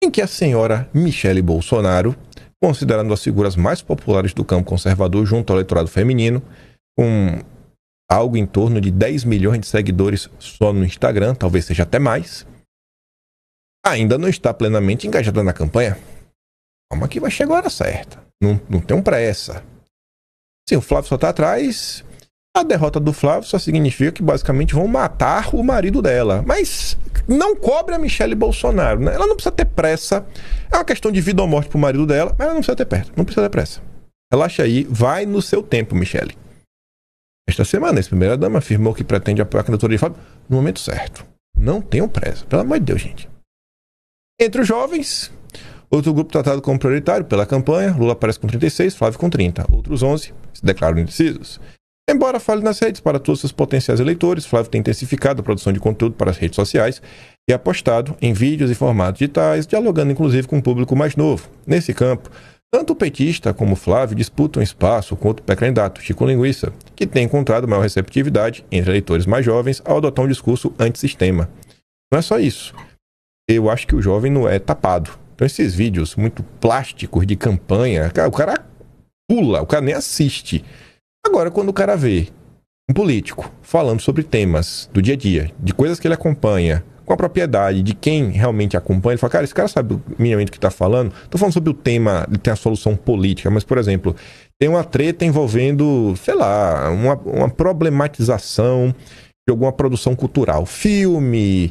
em que a senhora Michele Bolsonaro, considerando as figuras mais populares do campo conservador junto ao eleitorado feminino, com algo em torno de 10 milhões de seguidores só no Instagram, talvez seja até mais, ainda não está plenamente engajada na campanha. Calma que vai chegar a hora certa. Não tem pressa. Sim, o Flávio só está atrás. A derrota do Flávio só significa que basicamente vão matar o marido dela. Mas não cobre a Michele Bolsonaro, né? Ela não precisa ter pressa. É uma questão de vida ou morte pro marido dela, mas ela não precisa ter pressa. Não precisa ter pressa. Relaxa aí, vai no seu tempo, Michele. Esta semana, a ex-primeira-dama afirmou que pretende apoiar a candidatura de Flávio no momento certo. Não tenham pressa, pelo amor de Deus, gente. Entre os jovens, outro grupo tratado como prioritário pela campanha, Lula aparece com 36, Flávio com 30. Outros 11 se declaram indecisos. Embora fale nas redes para todos seus potenciais eleitores, Flávio tem intensificado a produção de conteúdo para as redes sociais e apostado em vídeos e formatos digitais, dialogando inclusive com um público mais novo. Nesse campo, tanto o petista como o Flávio disputam espaço com outro pré-candidato, Chico Linguiça, que tem encontrado maior receptividade entre eleitores mais jovens ao adotar um discurso antissistema. Não é só isso. Eu acho que o jovem não é tapado. Então esses vídeos muito plásticos de campanha, o cara pula, o cara nem assiste. Agora, quando o cara vê um político falando sobre temas do dia a dia, de coisas que ele acompanha, com a propriedade de quem realmente acompanha, ele fala, cara, esse cara sabe minimamente o que está falando. Estou falando sobre o tema, ele tem a solução política, mas, por exemplo, tem uma treta envolvendo, sei lá, uma problematização de alguma produção cultural. Filme,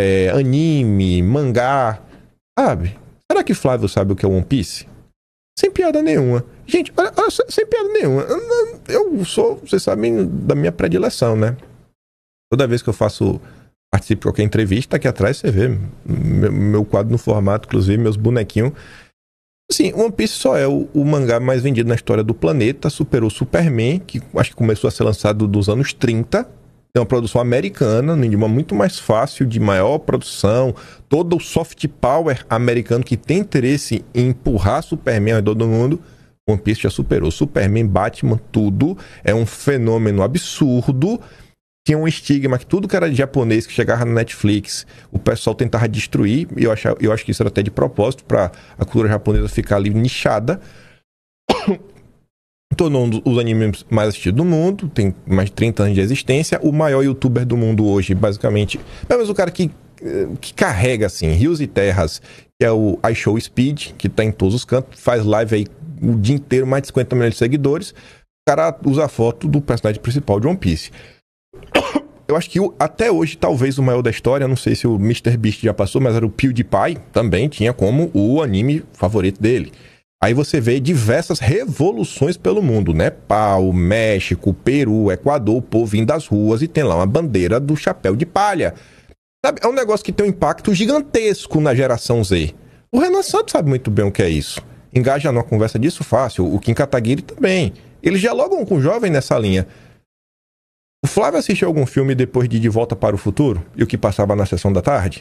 anime, mangá, sabe? Será que Flávio sabe o que é One Piece? Sem piada nenhuma. Gente, olha, sem piada nenhuma. Eu sou, vocês sabem, da minha predileção, né? Toda vez que eu participo de qualquer entrevista, aqui atrás você vê meu quadro no formato, inclusive meus bonequinhos. Assim, One Piece só é o mangá mais vendido na história do planeta, superou Superman, que acho que começou a ser lançado nos anos 30. É uma produção americana, um idioma muito mais fácil, de maior produção. Todo o soft power americano que tem interesse em empurrar Superman ao redor do mundo, One Piece já superou. Superman, Batman, tudo. É um fenômeno absurdo. Tinha um estigma que tudo que era de japonês, que chegava na Netflix, o pessoal tentava destruir. E eu acho que isso era até de propósito, para a cultura japonesa ficar ali nichada. Tornou um dos animes mais assistidos do mundo, tem mais de 30 anos de existência, o maior youtuber do mundo hoje, basicamente, é mesmo o cara que carrega, assim, rios e terras, que é o iShowSpeed, que tá em todos os cantos, faz live aí o dia inteiro, mais de 50 milhões de seguidores, o cara usa a foto do personagem principal de One Piece. Eu acho que até hoje, talvez o maior da história, não sei se o MrBeast já passou, mas era o PewDiePie, também tinha como o anime favorito dele. Aí você vê diversas revoluções pelo mundo, Nepal, México, Peru, Equador, o povo vindo das ruas e tem lá uma bandeira do chapéu de palha. Sabe? É um negócio que tem um impacto gigantesco na geração Z. O Renan Santos sabe muito bem o que é isso. Engaja numa conversa disso fácil. O Kim Kataguiri também. Eles dialogam com o jovem nessa linha. O Flávio assistiu algum filme depois de Volta para o Futuro? E o que passava na sessão da tarde?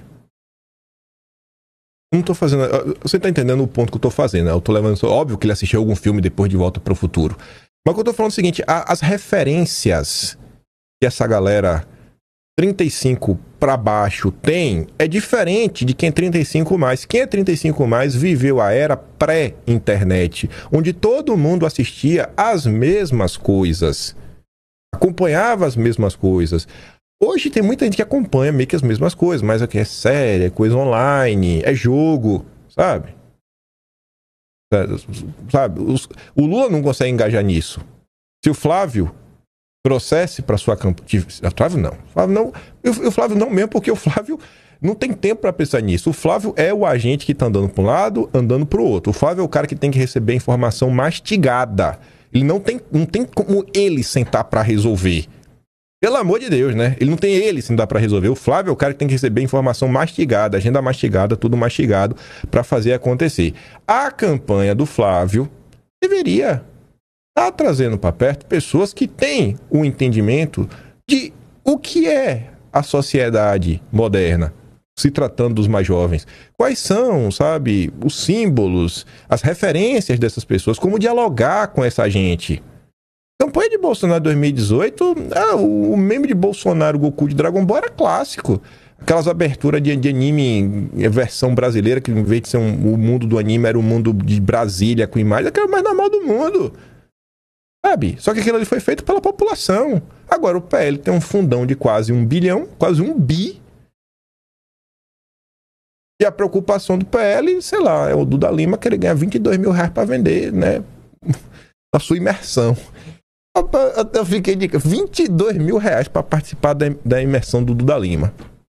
Não tô fazendo. Você tá entendendo o ponto que eu tô fazendo, né? Eu tô levando. Óbvio que ele assistiu algum filme depois de Volta para o Futuro. Mas o que eu tô falando é o seguinte: as referências que essa galera 35 para baixo tem é diferente de quem é 35 mais. Quem é 35 mais viveu a era pré-internet, onde todo mundo assistia as mesmas coisas, acompanhava as mesmas coisas. Hoje tem muita gente que acompanha meio que as mesmas coisas, mas aqui é série, é coisa online, é jogo, sabe? O Lula não consegue engajar nisso. Se o Flávio trouxesse para sua campanha... Flávio não. O Flávio não mesmo, porque o Flávio não tem tempo para pensar nisso. O Flávio é o agente que está andando para um lado, andando para o outro. O Flávio é o cara que tem que receber a informação mastigada. Ele não tem como ele sentar para resolver. Pelo amor de Deus, né? Ele não tem ele se dá para resolver. O Flávio é o cara que tem que receber informação mastigada, agenda mastigada, tudo mastigado para fazer acontecer. A campanha do Flávio deveria estar trazendo para perto pessoas que têm o entendimento de o que é a sociedade moderna, se tratando dos mais jovens. Quais são, sabe, os símbolos, as referências dessas pessoas, como dialogar com essa gente. Campanha de Bolsonaro 2018, o meme de Bolsonaro, Goku de Dragon Ball era clássico. Aquelas aberturas de anime, versão brasileira, que em vez de ser o mundo do anime, era o mundo de Brasília com imagem, aquilo é o mais normal do mundo. Sabe? Só que aquilo ali foi feito pela população. Agora o PL tem um fundão de quase 1 bilhão, quase 1 bi. E a preocupação do PL, sei lá, é o Duda Lima querer ganhar 22 mil reais para vender, né? A sua imersão. Eu fiquei de 22 mil reais para participar da imersão do Duda Lima.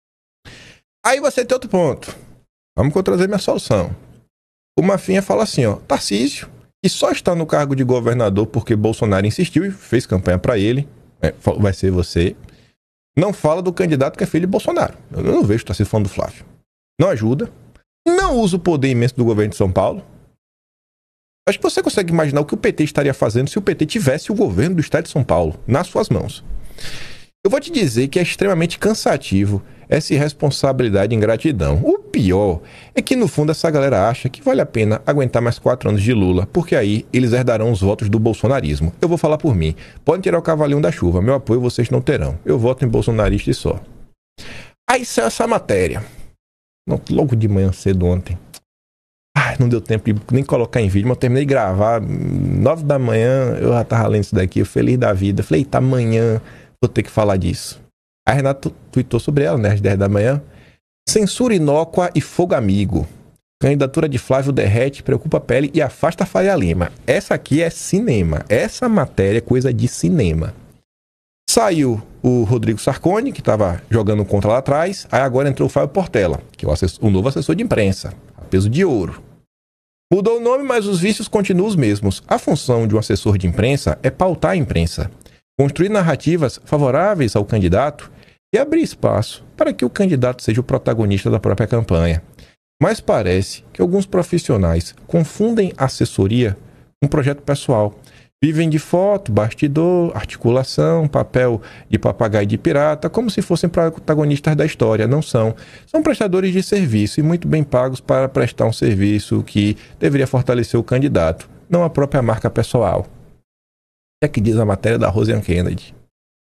Aí você tem outro ponto. Vamos que eu trazer minha solução. O Mafinha fala assim, ó, Tarcísio, que só está no cargo de governador porque Bolsonaro insistiu e fez campanha para ele, vai ser você, não fala do candidato que é filho de Bolsonaro. Eu não vejo o Tarcísio falando do Flávio. Não ajuda. Não usa o poder imenso do governo de São Paulo. Acho que você consegue imaginar o que o PT estaria fazendo se o PT tivesse o governo do estado de São Paulo nas suas mãos. Eu vou te dizer que é extremamente cansativo essa irresponsabilidade e ingratidão. O pior é que, no fundo, essa galera acha que vale a pena aguentar mais 4 anos de Lula, porque aí eles herdarão os votos do bolsonarismo. Eu vou falar por mim. Podem tirar o cavalinho da chuva. Meu apoio vocês não terão. Eu voto em bolsonarista e só. Aí saiu essa matéria. Logo de manhã cedo ontem. Não deu tempo de nem colocar em vídeo, mas eu terminei de gravar. 9 da manhã, eu já tava lendo isso daqui, eu feliz da vida. Falei, eita, amanhã vou ter que falar disso. A Renata tweetou sobre ela, né, às 10 da manhã. Censura inócua e fogo amigo. Candidatura de Flávio derrete, preocupa a pele e afasta a Faria Lima. Essa aqui é cinema. Essa matéria é coisa de cinema. Saiu o Rodrigo Sarconi, que estava jogando contra lá atrás. Aí agora entrou o Fábio Portela, que é o novo assessor de imprensa, a peso de ouro. Mudou o nome, mas os vícios continuam os mesmos. A função de um assessor de imprensa é pautar a imprensa, construir narrativas favoráveis ao candidato e abrir espaço para que o candidato seja o protagonista da própria campanha. Mas parece que alguns profissionais confundem assessoria com projeto pessoal. Vivem de foto, bastidor, articulação, papel de papagaio de pirata, como se fossem protagonistas da história. Não são. São prestadores de serviço e muito bem pagos para prestar um serviço que deveria fortalecer o candidato, não a própria marca pessoal. É que diz a matéria da Rosiane Kennedy.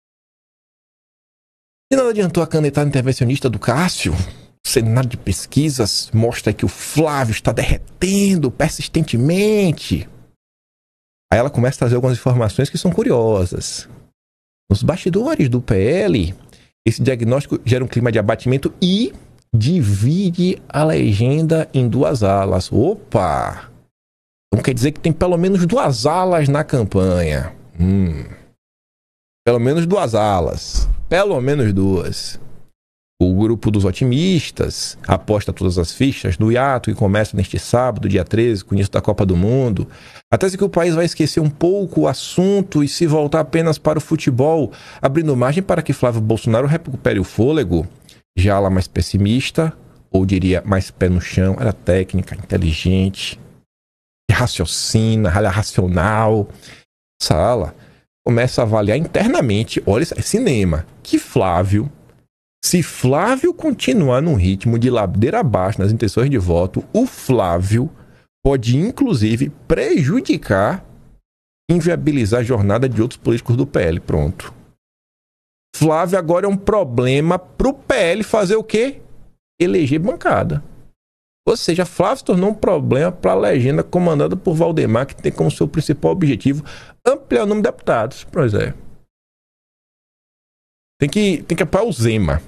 E nada adiantou a canetada intervencionista do Cássio. O Senado de Pesquisas mostra que o Flávio está derretendo persistentemente. Aí ela começa a trazer algumas informações que são curiosas. Nos bastidores do PL, esse diagnóstico gera um clima de abatimento e divide a legenda em 2 alas. Opa! Então quer dizer que tem pelo menos 2 alas na campanha. Pelo menos 2 alas. Pelo menos 2. O grupo dos otimistas aposta todas as fichas no hiato que começa neste sábado, dia 13, com o início da Copa do Mundo. A tese é que o país vai esquecer um pouco o assunto e se voltar apenas para o futebol, abrindo margem para que Flávio Bolsonaro recupere o fôlego. Já ela mais pessimista, ou diria mais pé no chão, era técnica, inteligente, raciocina, racional. Essa ala começa a avaliar internamente, olha, é cinema, que se Flávio continuar num ritmo de ladeira abaixo nas intenções de voto, o Flávio pode, inclusive, prejudicar, inviabilizar a jornada de outros políticos do PL. Pronto. Flávio agora é um problema pro PL fazer o quê? Eleger bancada. Ou seja, Flávio se tornou um problema para a legenda comandada por Valdemar, que tem como seu principal objetivo ampliar o número de deputados. Pois é. Tem que apoiar o Zema.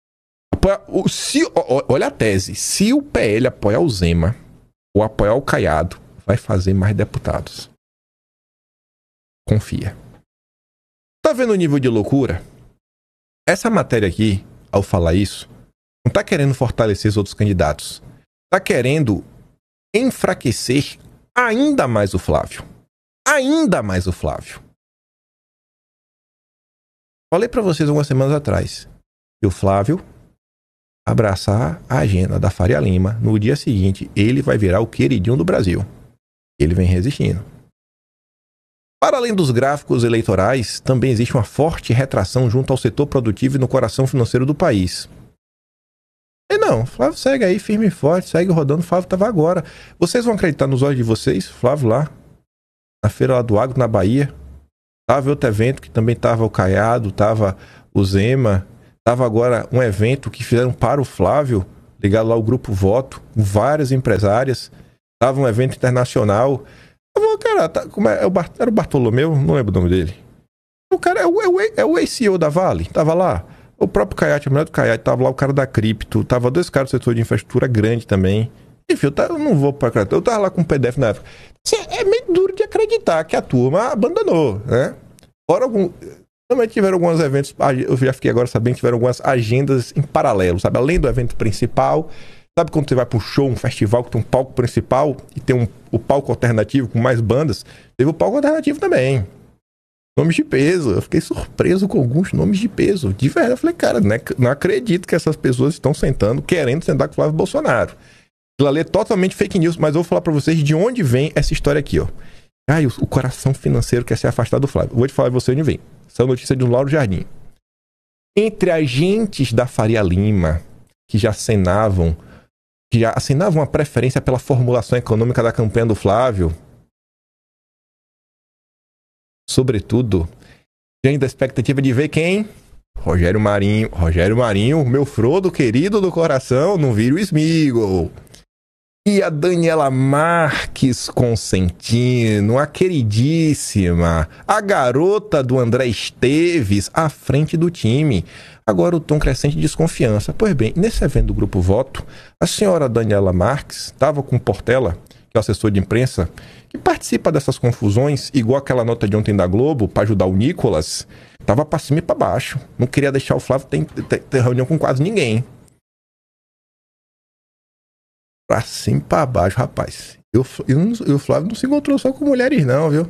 Olha a tese. Se o PL apoiar o Zema ou apoiar o Caiado, vai fazer mais deputados. Confia. Tá vendo o nível de loucura? Essa matéria aqui, ao falar isso, não tá querendo fortalecer os outros candidatos. Tá querendo enfraquecer ainda mais o Flávio. Ainda mais o Flávio. Falei para vocês algumas semanas atrás que o Flávio abraçar a agenda da Faria Lima, no dia seguinte ele vai virar o queridinho do Brasil. Ele vem resistindo. Para além dos gráficos eleitorais, também existe uma forte retração junto ao setor produtivo e no coração financeiro do país. E não, Flávio segue aí firme e forte, segue rodando, Flávio estava agora. Vocês vão acreditar nos olhos de vocês? Flávio lá, na feira lá do Agro, na Bahia. Tava outro evento que também tava o Caiado, tava o Zema, Tava agora um evento que fizeram para o Flávio, ligado lá ao Grupo Voto, várias empresárias. Tava um evento internacional. Eu vou, cara, como é, era o Bartolomeu? Não lembro o nome dele. O cara é o ex-CEO da Vale, tava lá. O próprio Caiate, a mulher do Caiate, tava lá o cara da cripto. Tava dois caras do setor de infraestrutura grande também. Enfim, eu não vou pra acreditar. Eu tava lá com o PDF na época. É meio duro de acreditar que a turma abandonou, né? Fora também tiveram alguns eventos, eu já fiquei agora sabendo que tiveram algumas agendas em paralelo, sabe? Além do evento principal, sabe quando você vai para um show, um festival que tem um palco principal e tem o palco alternativo com mais bandas? Teve o palco alternativo também. Nomes de peso. Eu fiquei surpreso com alguns nomes de peso. De verdade, eu falei, cara, não acredito que essas pessoas estão querendo sentar com o Flávio Bolsonaro. Aquilo ali é totalmente fake news, mas eu vou falar para vocês de onde vem essa história aqui, ó. O coração financeiro quer se afastar do Flávio. Vou te falar de você onde vem. Essa notícia é do Lauro Jardim. Entre agentes da Faria Lima, que já assinavam uma preferência pela formulação econômica da campanha do Flávio, sobretudo, diante da expectativa de ver quem? Rogério Marinho, meu Frodo querido do coração, não vira o Sméagol. E a Daniela Marques Consentino, a queridíssima, a garota do André Esteves, à frente do time. Agora o tom crescente de desconfiança. Pois bem, nesse evento do Grupo Voto, a senhora Daniela Marques estava com o Portela, que é o assessor de imprensa, que participa dessas confusões, igual aquela nota de ontem da Globo, para ajudar o Nicolas, estava para cima e para baixo. Não queria deixar o Flávio ter reunião com quase ninguém. Pra cima e pra baixo, rapaz. E o Flávio não se encontrou só com mulheres, não, viu?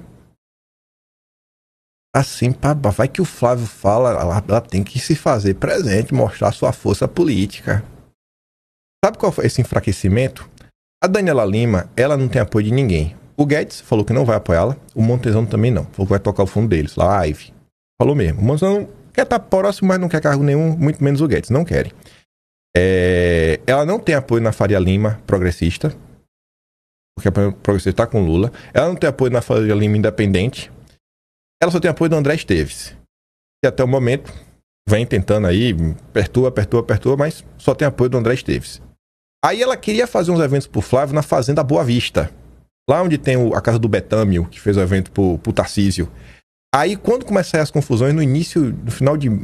Assim, pra baixo. Vai que o Flávio fala, ela tem que se fazer presente, mostrar sua força política. Sabe qual foi esse enfraquecimento? A Daniela Lima, ela não tem apoio de ninguém. O Guedes falou que não vai apoiá-la. O Montezano também não. Falou que vai tocar o fundo deles, lá a Ivy. Falou mesmo. O Montezano quer estar próximo, mas não quer cargo nenhum, muito menos o Guedes. Não querem. Ela não tem apoio na Faria Lima progressista, porque a progressista está com Lula. Ela não tem apoio na Faria Lima independente. Ela só tem apoio do André Esteves, que até o momento vem tentando aí, perturba, mas só tem apoio do André Esteves. Aí ela queria fazer uns eventos pro Flávio na Fazenda Boa Vista, lá onde tem a casa do Betâmio, que fez o evento pro Tarcísio. Aí quando começaram as confusões, no final de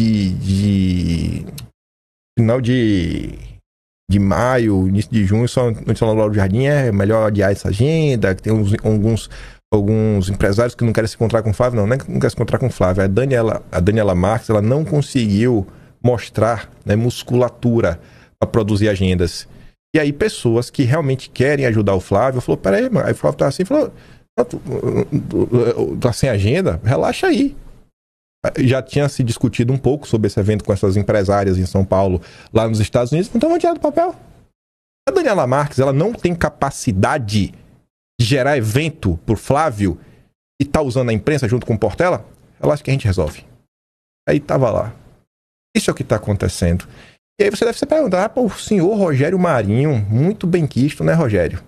maio, início de junho, só no Lauro Jardim é melhor adiar essa agenda, que tem alguns empresários que não querem se encontrar com o Flávio, não querem se encontrar com o Flávio. A Daniela Marques, ela não conseguiu mostrar, né, musculatura para produzir agendas. E aí pessoas que realmente querem ajudar o Flávio, falou, peraí, mano, aí o Flávio tá assim, falou, tá sem agenda, relaxa aí. Já tinha se discutido um pouco sobre esse evento com essas empresárias em São Paulo, lá nos Estados Unidos, então vamos tirar do papel. A Daniela Marques, ela não tem capacidade de gerar evento pro Flávio e tá usando a imprensa junto com o Portela, relaxa que a gente resolve. Aí tava lá. Isso é o que tá acontecendo. E aí você deve se perguntar, o senhor Rogério Marinho, muito bem quisto, né, Rogério?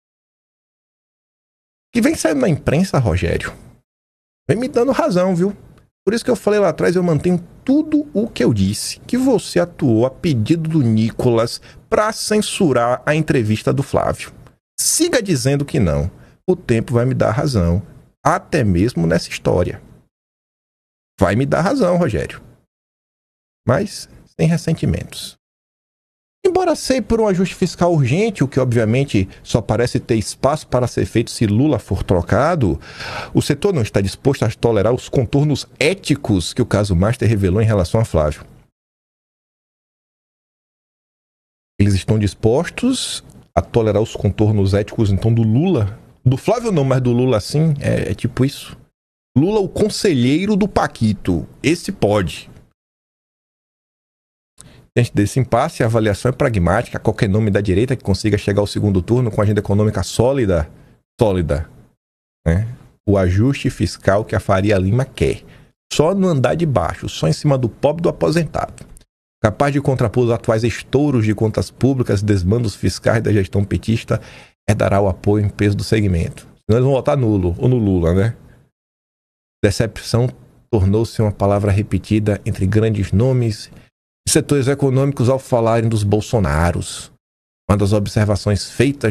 Que vem saindo na imprensa, Rogério, vem me dando razão, viu? Por isso que eu falei lá atrás, eu mantenho tudo o que eu disse, que você atuou a pedido do Nicolas para censurar a entrevista do Flávio. Siga dizendo que não. O tempo vai me dar razão, até mesmo nessa história. Vai me dar razão, Rogério. Mas sem ressentimentos. Embora seja por um ajuste fiscal urgente, o que obviamente só parece ter espaço para ser feito se Lula for trocado, o setor não está disposto a tolerar os contornos éticos que o caso Master revelou em relação a Flávio. Eles estão dispostos a tolerar os contornos éticos, então, do Lula? Do Flávio não, mas do Lula sim? É tipo isso. Lula, o conselheiro do Paquito. Esse pode. Diante desse impasse, a avaliação é pragmática. Qualquer nome da direita que consiga chegar ao segundo turno com agenda econômica sólida, né? O ajuste fiscal que a Faria Lima quer. Só no andar de baixo, só em cima do pobre do aposentado. Capaz de contrapor os atuais estouros de contas públicas e desmandos fiscais da gestão petista, dará o apoio em peso do segmento. Senão eles vão votar nulo, ou no Lula, né? Decepção tornou-se uma palavra repetida entre grandes nomes Setores econômicos, ao falarem dos bolsonaros, uma das observações feitas